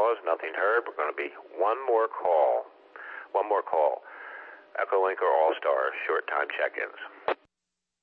pause, nothing heard. We're going to be one more call. Echo Link or All-Star, short time check-ins.